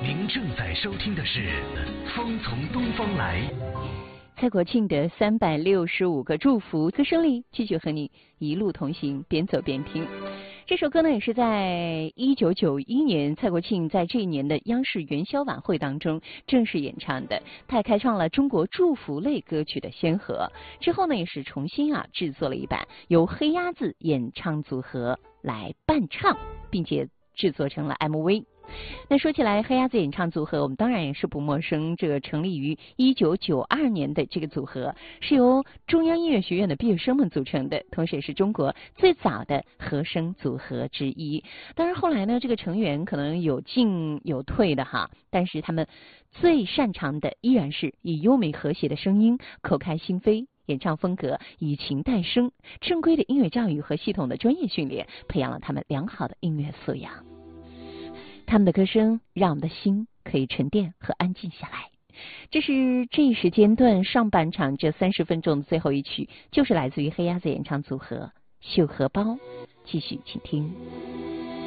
您正在收听的是《风从东方来》。 蔡国庆的365个祝福歌声里，继续和你一路同行，边走边听。这首歌呢，也是在1991年蔡国庆在这一年的央视元宵晚会当中正式演唱的，他也开创了中国祝福类歌曲的先河。之后呢，也是重新制作了一版，由黑鸭子演唱组合来伴唱，并且制作成了 MV。那说起来，黑鸭子演唱组合，我们当然也是不陌生。这个成立于1992年的这个组合，是由中央音乐学院的毕业生们组成的，同时也是中国最早的和声组合之一。当然后来呢，这个成员可能有进有退的但是他们最擅长的依然是以优美和谐的声音口开心扉。演唱风格以情带声，正规的音乐教育和系统的专业训练，培养了他们良好的音乐素养。他们的歌声让我们的心可以沉淀和安静下来。这是这一时间段上半场这30分钟的最后一曲，就是来自于黑鸭子演唱组合《绣荷包》。继续请听。